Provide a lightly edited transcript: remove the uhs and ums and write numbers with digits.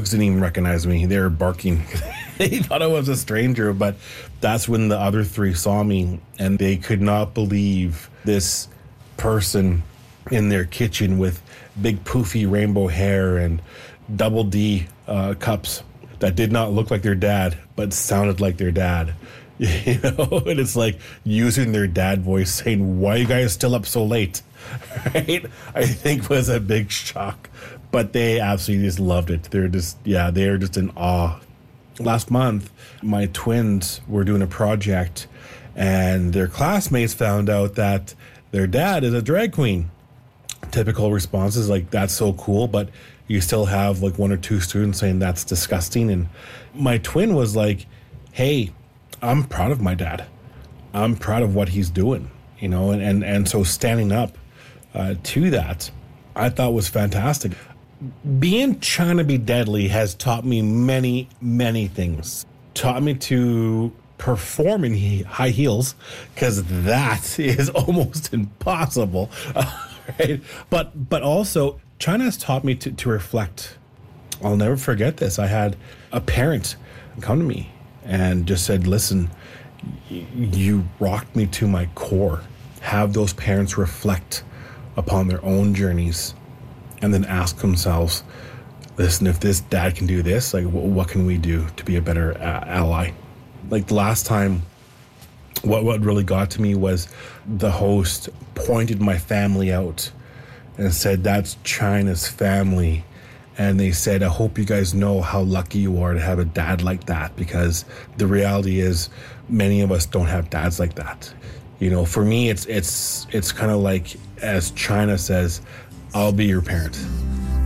dogs didn't even recognize me. They were barking. They thought I was a stranger, but that's when the other three saw me, and they could not believe this person in their kitchen with big poofy rainbow hair and double D cups that did not look like their dad, but sounded like their dad. You know, and it's like using their dad voice saying, "Why are you guys still up so late?" Right? I think was a big shock, but they absolutely just loved it. They're just in awe. Last month, my twins were doing a project, and their classmates found out that their dad is a drag queen. Typical responses like, "That's so cool," but you still have like one or two students saying that's disgusting. And my twin was like, "Hey, I'm proud of my dad. I'm proud of what he's doing," you know, and so standing up to that, I thought was fantastic. Being trying to be deadly has taught me many, many things. Taught me to perform in high heels, because that is almost impossible, right? But also, China has taught me to reflect. I'll never forget this. I had a parent come to me and just said, "Listen, you rocked me to my core." Have those parents reflect upon their own journeys and then ask themselves, "Listen, if this dad can do this, like, what can we do to be a better ally?" Like the last time, what really got to me was the host pointed my family out and said, "That's China's family." And they said, "I hope you guys know how lucky you are to have a dad like that," because the reality is many of us don't have dads like that. You know, for me, it's kind of like, as China says, "I'll be your parent."